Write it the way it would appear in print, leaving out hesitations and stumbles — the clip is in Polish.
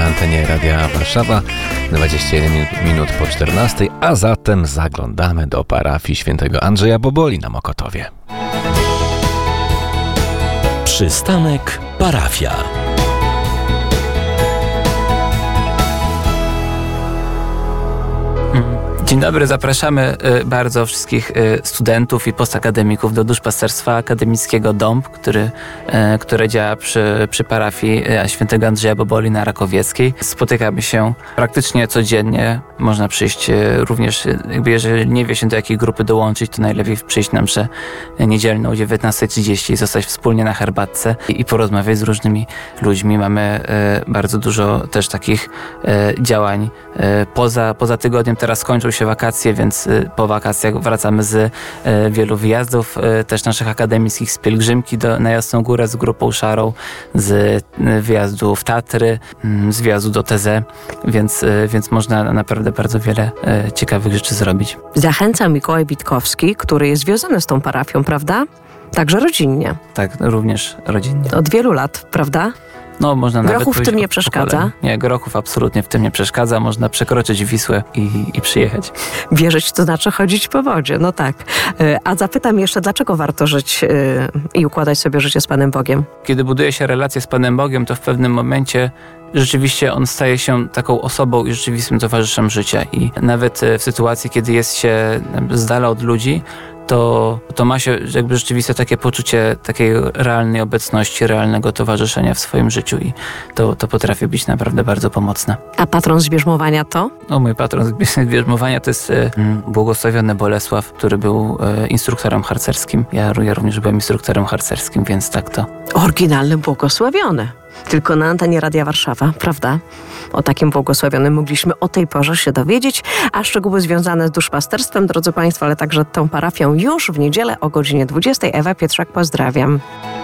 antenie Radia Warszawa, 21 minut po 14, a zatem zaglądamy do parafii świętego Andrzeja Boboli na Mokotowie. Przystanek parafia. Dzień dobry, zapraszamy bardzo wszystkich studentów i postakademików do duszpasterstwa akademickiego Dąb, które działa przy parafii świętego Andrzeja Boboli na Rakowieckiej. Spotykamy się praktycznie codziennie. Można przyjść również, jeżeli nie wie się do jakiej grupy dołączyć, to najlepiej przyjść na mszę niedzielną o 19:30 i zostać wspólnie na herbatce i porozmawiać z różnymi ludźmi. Mamy bardzo dużo też takich działań poza tygodniem. Teraz kończą się wakacje, więc po wakacjach wracamy z wielu wyjazdów, też naszych akademickich, z pielgrzymki na Jasną Górę z grupą szarą, z wyjazdu w Tatry, z wyjazdu do Teze, więc można naprawdę bardzo wiele ciekawych rzeczy zrobić. Zachęca Mikołaj Witkowski, który jest związany z tą parafią, prawda? Także rodzinnie. Tak, również rodzinnie. Od wielu lat, prawda? No, można nawet Grochów w tym nie przeszkadza? Nie, Grochów absolutnie w tym nie przeszkadza. Można przekroczyć Wisłę i przyjechać. Wierzyć to znaczy chodzić po wodzie, no tak. A zapytam jeszcze, dlaczego warto żyć i układać sobie życie z Panem Bogiem? Kiedy buduje się relacje z Panem Bogiem, to w pewnym momencie rzeczywiście on staje się taką osobą i rzeczywistym towarzyszem życia. I nawet w sytuacji, kiedy jest się z dala od ludzi, to ma się jakby rzeczywiste takie poczucie takiej realnej obecności, realnego towarzyszenia w swoim życiu i to potrafi być naprawdę bardzo pomocne. A patron zbierzmowania to? No, mój patron zbierzmowania to jest błogosławiony Bolesław, który był instruktorem harcerskim. Ja również byłem instruktorem harcerskim, więc tak to. Oryginalny błogosławiony. Tylko na antenie Radia Warszawa, prawda? O takim błogosławionym mogliśmy o tej porze się dowiedzieć, a szczegóły związane z duszpasterstwem, drodzy Państwo, ale także tą parafią już w niedzielę o godzinie 20. Ewa Pietrzak, pozdrawiam.